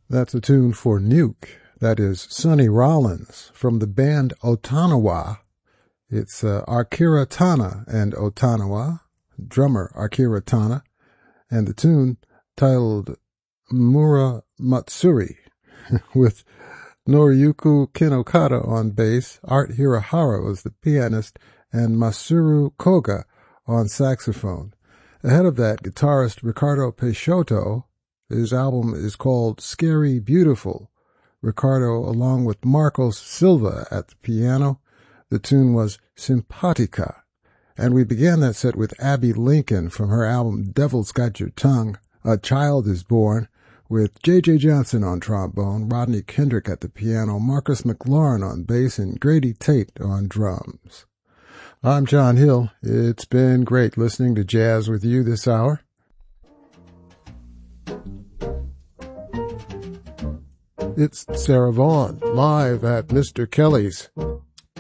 That's a tune for Nuke. That is Sonny Rollins from the band Otanawa. It's Akira Tana and Otanawa, drummer Akira Tana, and the tune titled Mura Matsuri with Noriyuki Kinokata on bass, Art Hirahara was the pianist, and Masaru Koga on saxophone. Ahead of that, guitarist Ricardo Peixoto. His album is called Scary Beautiful. Ricardo along with Marcos Silva at the piano. The tune was Simpatica. And we began that set with Abby Lincoln from her album Devil's Got Your Tongue. A Child is Born, with J.J. Johnson on trombone, Rodney Kendrick at the piano, Marcus McLaurin on bass, and Grady Tate on drums. I'm John Hill. It's been great listening to jazz with you this hour. It's Sarah Vaughan, live at Mr. Kelly's.